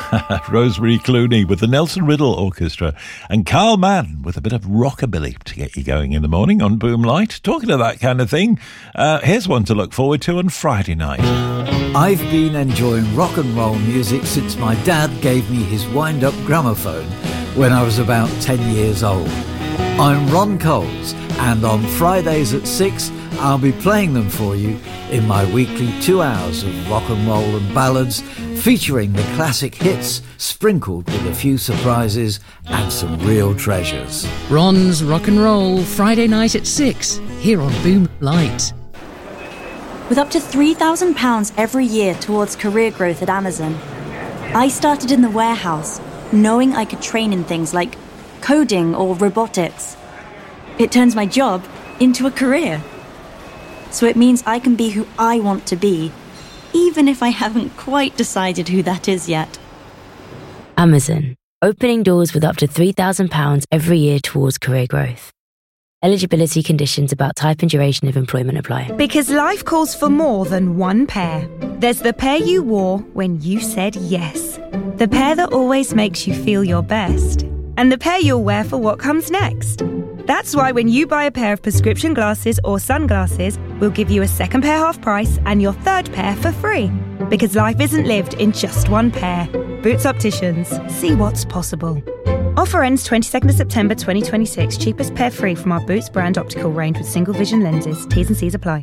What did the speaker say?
Rosemary Clooney with the Nelson Riddle Orchestra and Carl Mann with a bit of rockabilly to get you going in the morning on Boom Light. Talking of that kind of thing, here's one to look forward to on Friday night. I've been enjoying rock and roll music since my dad gave me his wind-up gramophone when I was about 10 years old. I'm Ron Coles, and on Fridays at 6, I'll be playing them for you in my weekly 2 hours of rock and roll and ballads, featuring the classic hits sprinkled with a few surprises and some real treasures. Ron's Rock and Roll, Friday night at 6, here on Boom Light. With up to £3,000 every year towards career growth at Amazon, I started in the warehouse, knowing I could train in things like coding or robotics. It turns my job into a career. So it means I can be who I want to be, even if I haven't quite decided who that is yet. Amazon, opening doors with up to £3,000 every year towards career growth. Eligibility conditions about type and duration of employment apply. Because life calls for more than one pair. There's the pair you wore when you said yes. The pair that always makes you feel your best. And the pair you'll wear for what comes next. That's why when you buy a pair of prescription glasses or sunglasses, we'll give you a second pair half price and your third pair for free. Because life isn't lived in just one pair. Boots Opticians. See what's possible. Offer ends 22nd of September 2026. Cheapest pair free from our Boots brand optical range with single vision lenses. T's and C's apply.